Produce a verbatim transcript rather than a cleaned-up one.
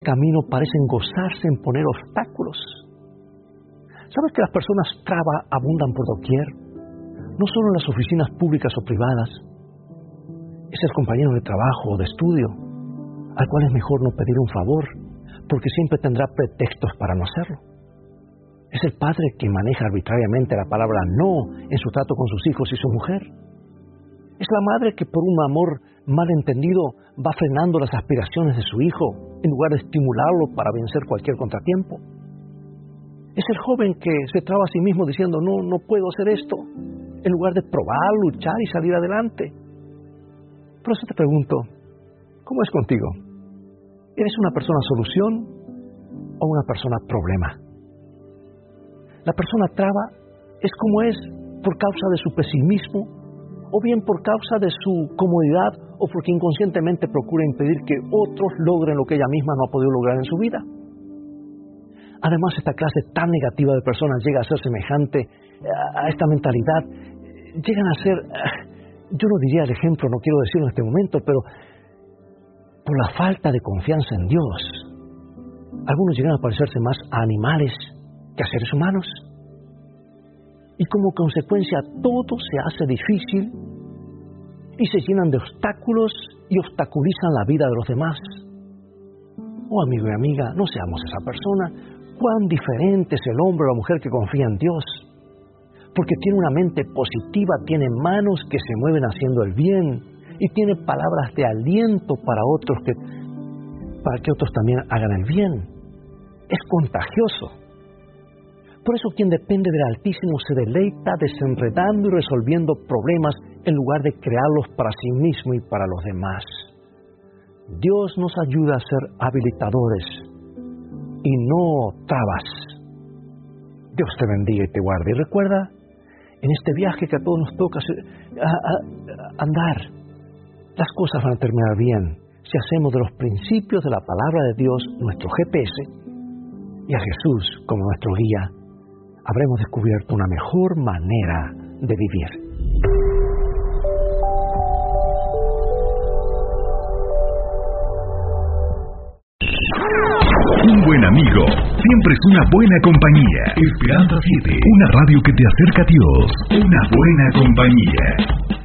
camino parecen gozarse en poner obstáculos. ¿Sabes que las personas traba abundan por doquier? No solo en las oficinas públicas o privadas. Es el compañero de trabajo o de estudio, al cual es mejor no pedir un favor, porque siempre tendrá pretextos para no hacerlo. Es el padre que maneja arbitrariamente la palabra no en su trato con sus hijos y su mujer. Es la madre que por un amor malentendido va frenando las aspiraciones de su hijo en lugar de estimularlo para vencer cualquier contratiempo. Es el joven que se traba a sí mismo diciendo no, no puedo hacer esto, en lugar de probar, luchar y salir adelante. Por eso te pregunto, ¿cómo es contigo? ¿Eres una persona solución o una persona problema? La persona traba es como es por causa de su pesimismo, o bien por causa de su comodidad, o porque inconscientemente procura impedir que otros logren lo que ella misma no ha podido lograr en su vida. Además, esta clase tan negativa de personas llega a ser semejante a esta mentalidad. Llegan a ser, yo no diría el ejemplo, no quiero decirlo en este momento, pero por la falta de confianza en Dios, algunos llegan a parecerse más a animales que a seres humanos. Y como consecuencia todo se hace difícil y se llenan de obstáculos y obstaculizan la vida de los demás. Oh amigo y amiga, no seamos esa persona. Cuán diferente es el hombre o la mujer que confía en Dios, porque tiene una mente positiva, tiene manos que se mueven haciendo el bien y tiene palabras de aliento para otros que, para que otros también hagan el bien. Es contagioso. Por eso quien depende del Altísimo se deleita desenredando y resolviendo problemas en lugar de crearlos para sí mismo y para los demás. Dios nos ayuda a ser habilitadores y no trabas. Dios te bendiga y te guarde. Y recuerda, en este viaje que a todos nos toca a, a, a andar, las cosas van a terminar bien si hacemos de los principios de la palabra de Dios nuestro G P S y a Jesús como nuestro guía. Habremos descubierto una mejor manera de vivir. Un buen amigo siempre es una buena compañía. Esperanza siete, una radio que te acerca a Dios. Una buena compañía.